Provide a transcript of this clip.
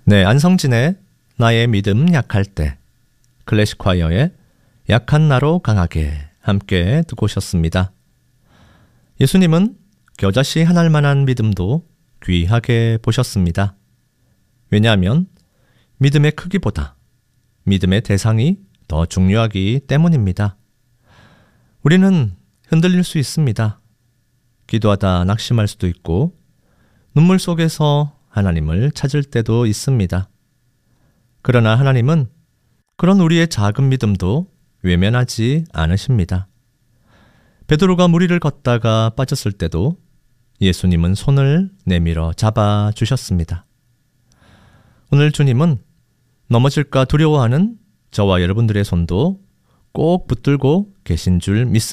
네, 안성진의 나의 믿음 약할 때, 클래식 콰이어의 약한 나로 강하게 함께 듣고 오셨습니다. 예수님은 겨자씨 한 알만한 믿음도 귀하게 보셨습니다. 왜냐하면 믿음의 크기보다 믿음의 대상이 더 중요하기 때문입니다. 우리는 흔들릴 수 있습니다. 기도하다 낙심할 수도 있고 눈물 속에서 하나님을 찾을 때도 있습니다. 그러나 하나님은 그런 우리의 작은 믿음도 외면하지 않으십니다. 베드로가 무리를 걷다가 빠졌을 때도 예수님은 손을 내밀어 잡아주셨습니다. 오늘 주님은 넘어질까 두려워하는 저와 여러분들의 손도 꼭 붙들고 계신 줄 믿습니다.